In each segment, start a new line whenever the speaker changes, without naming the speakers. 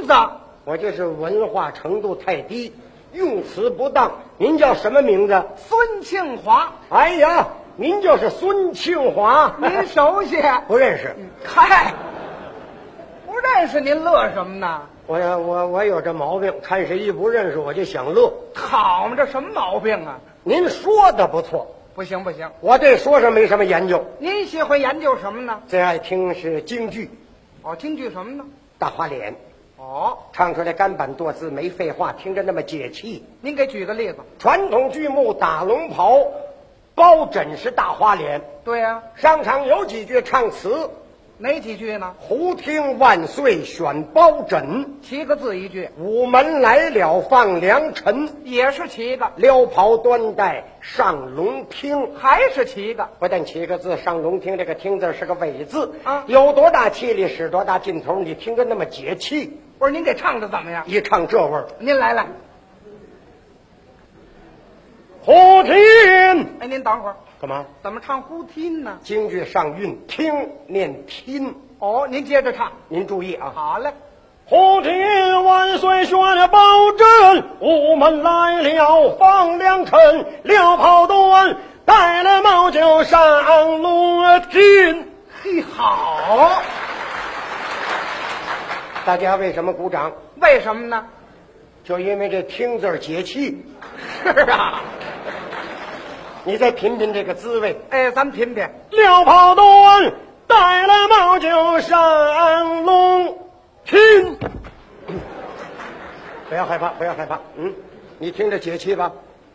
字？
我这是文化程度太低，用词不当。您叫什么名字？
孙庆华。
哎呀，您就是孙庆华。
您熟悉？
不认识。
嗨，不认识您乐什么呢？
我有这毛病，看谁一不认识我就想乐。
好嘛，这什么毛病啊？
您说的不错。
不行不行，
我对说上没什么研究。
您喜欢研究什么呢？
最爱听是京剧。
哦，京剧什么呢？
大花脸。
哦，
唱出来干板多字，没废话，听着那么解气。
您给举个例子。
传统剧目打龙袍，包拯是大花脸。
对呀，
上场有几句唱词，
哪几句呢？
胡听万岁选包拯
7个字一句。
午门来了放良辰
也是7个。
撩袍端带上龙厅
还是7个。
不但7个字，上龙厅这个厅字是个尾字
啊，
有多大气力使多大劲头，你听着那么解气。
不是您给唱的怎么样？
一唱这味儿，
您来来。
胡听。
哎，您等会儿，
干嘛？
怎么唱胡听呢？
京剧上韵，听念听。
哦，您接着唱。
您注意啊。
好嘞。
胡听万岁选包拯，午门来了放良辰，撩袍端带了帽就上龙厅。
嘿，好。
大家为什么鼓掌？
为什么呢？
就因为这听字解气。
是啊。
你再品品这个滋味。
哎，咱们品品。
撩袍端带了帽就上龙厅。不要害怕，不要害怕。你听着解气吧。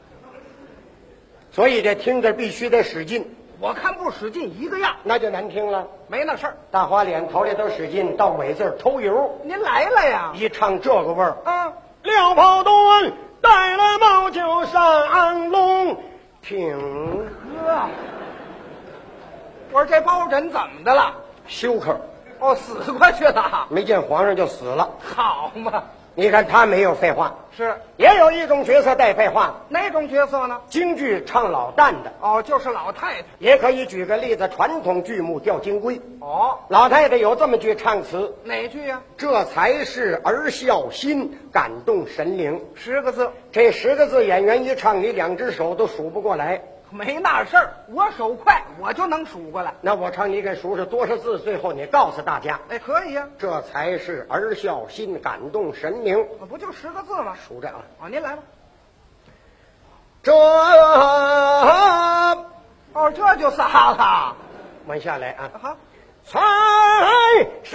所以这听着必须得使劲。
我看不使劲一个样，
那就难听了。
没那事儿。
大花脸头里头使劲，到尾字偷油。
您来了呀？
一唱这个味儿，撩袍端带了帽就上龙厅。
呵，我说这包拯怎么的了？
休克。
哦，死过去了。
没见皇上就死了。
好嘛。
你看他没有废话。
是。
也有一种角色带废话。
哪种角色呢？
京剧唱老旦的。
哦，就是老太太。
也可以举个例子，传统剧目吊金龟。
哦，
老太太有这么句唱词。
哪句呀？
这才是儿孝心，感动神灵。
10个字。
这10个字演员一唱，你2只手都数不过来。
没那事儿，我手快，我就能数过来。
那我唱你给数数多少字，最后你告诉大家。
哎，可以呀。
这才是儿孝心，感动神灵。
不就10个字吗？
数着啊。
您来吧。
这
这就仨了。
往下来啊。
好。
才是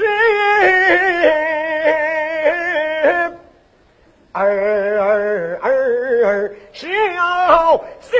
儿孝心，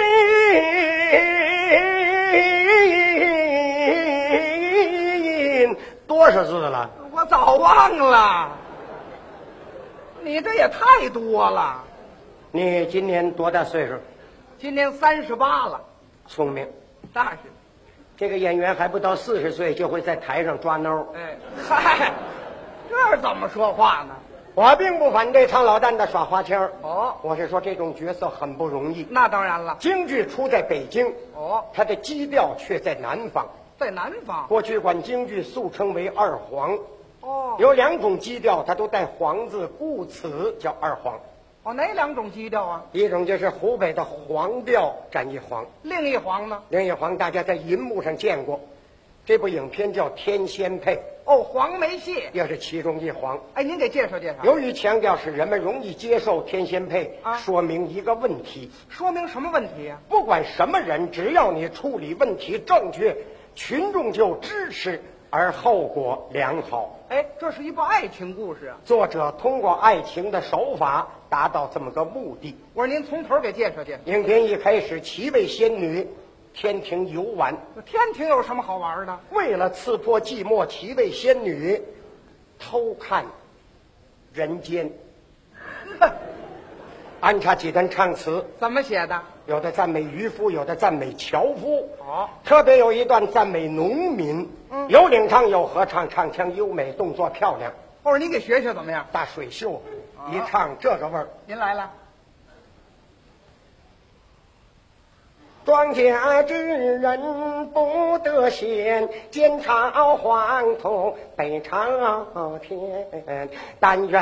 多少字了？
我早忘了。你这也太多了。
你今年多大岁数？
今年38了。
聪明。
那是。
这个演员还不到40岁就会在台上抓孬。
哎，嗨，这怎么说话呢？
我并不反对唱老旦的耍花腔。
哦，
我是说这种角色很不容易。
那当然了。
京剧出在北京。
哦，
它的基调却在南方。
在南方。
过去管京剧素称为二黄。
哦，
有2种基调，它都带黄字，故此叫二黄。
哦，哪2种基调啊？
一种就是湖北的黄调占一黄，
另一黄呢？
另一黄大家在银幕上见过，这部影片叫《天仙配》。
哦，黄梅戏
也是其中一黄。
哎，您给介绍介绍。
由于强调使人们容易接受天仙配，说明一个问题。
说明什么问题呀？
不管什么人，只要你处理问题正确，群众就支持，而后果良好。
哎，这是一部爱情故事啊。
作者通过爱情的手法达到这么个目的。
我说您从头给介绍介绍。
影片一开始，7位仙女天庭游玩。
天庭有什么好玩的？
为了刺破寂寞，7位仙女偷看人间。安插几段唱词。
怎么写的？
有的赞美渔夫，有的赞美樵夫。
哦，
特别有一段赞美农民。有领唱，有合唱，唱腔优美，动作漂亮。
我说你给学学怎么样？
大水袖，一唱这个味儿。
您来了。
庄稼之人不得闲，煎炒黄土北朝天，但愿